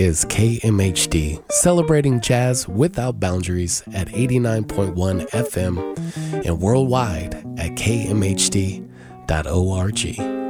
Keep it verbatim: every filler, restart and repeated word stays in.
Is K M H D, celebrating jazz without boundaries at eighty-nine point one F M and worldwide at k m h d dot org.